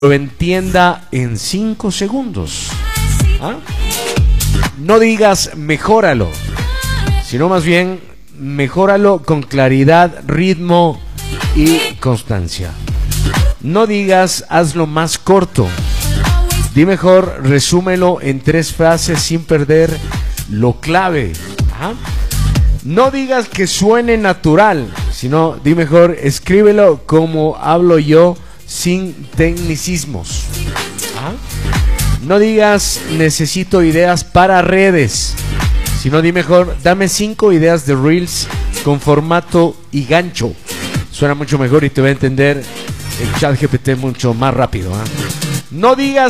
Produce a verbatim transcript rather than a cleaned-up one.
lo entienda en cinco segundos. ¿Ah? No digas mejóralo, sino más bien mejóralo con claridad, ritmo y constancia. No digas hazlo más corto. Di mejor resúmelo en tres frases sin perder lo clave. ¿Ah? No digas que suene natural, sino di mejor escríbelo como hablo yo, sin tecnicismos. ¿Ah? No digas necesito ideas para redes, sino di mejor dame cinco ideas de reels con formato y gancho. Suena mucho mejor y te va a entender el ChatGPT mucho más rápido. ¿Ah? No digas